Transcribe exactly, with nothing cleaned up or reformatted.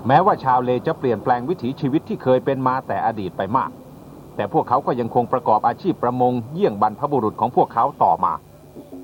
แม้ว่าชาวเลจะเปลี่ยนแปลงวิถีชีวิตที่เคยเป็นมาแต่อดีตไปมากแต่พวกเขาก็ยังคงประกอบอาชีพประมงเยี่ยงบรรพบุรุษของพวกเขาต่อมา